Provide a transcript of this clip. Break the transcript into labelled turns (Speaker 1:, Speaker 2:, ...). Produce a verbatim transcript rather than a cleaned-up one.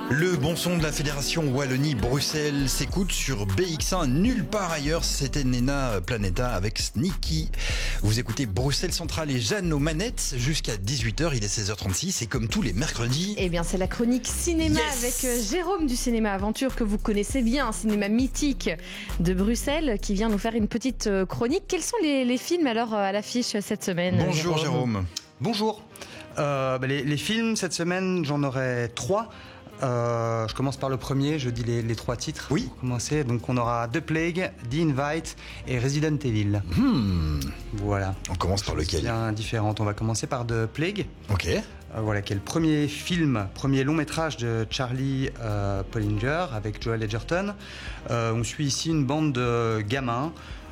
Speaker 1: Le bon son de la Fédération Wallonie-Bruxelles s'écoute sur B X un nulle part ailleurs. C'était Nena Planeta avec Sneaky. Vous écoutez Bruxelles Centrale et Jeanne aux manettes jusqu'à dix-huit heures. Il est seize heures trente-six et comme tous les mercredis...
Speaker 2: Eh bien, c'est la chronique cinéma
Speaker 1: Yes
Speaker 2: avec euh, Jérôme du Cinéma Aventure que vous connaissez bien, un cinéma mythique de Bruxelles qui vient nous faire une petite euh, chronique. Quels sont les, les films alors euh, à l'affiche cette semaine?
Speaker 1: Bonjour Jérôme.
Speaker 3: Jérôme. Bonjour. Euh, bah, les, les films cette semaine, j'en aurai trois. Euh, je commence par le premier, je dis les, les trois titres.
Speaker 1: Oui.
Speaker 3: Pour commencer, donc on aura The Plague, The Invite et Resident Evil.
Speaker 1: Hmm.
Speaker 3: Voilà.
Speaker 1: On commence par lequel?
Speaker 3: Bien différentes. On va commencer par The Plague.
Speaker 1: Ok.
Speaker 3: Euh, voilà, qui est le premier film, premier long métrage de Charlie euh, Pollinger avec Joel Edgerton. Euh, on suit ici une bande de gamins